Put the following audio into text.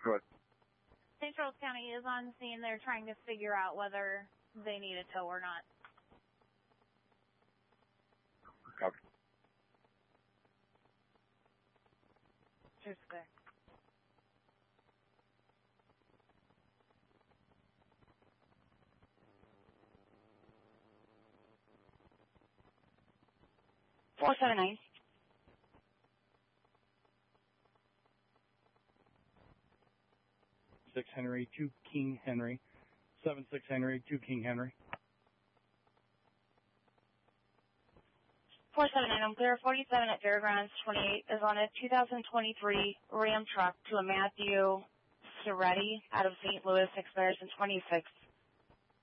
Good. St. Charles County is on scene. They're trying to figure out whether they need a tow or not. Copy. Cheers, clear. $479. 6 Henry, 2 King Henry. 76 Henry, 2 King Henry. 479, I'm clear. 47 at Fairgrounds 28 is on a 2023 Ram truck to a Matthew Soretti out of St. Louis, expires in 26.